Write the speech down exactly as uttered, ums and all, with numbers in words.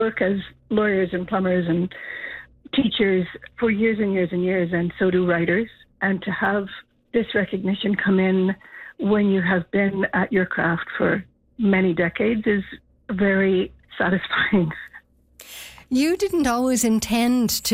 work as lawyers and plumbers and teachers for years and years and years, and so do writers. And to have this recognition come in when you have been at your craft for many decades is very satisfying. You didn't always intend to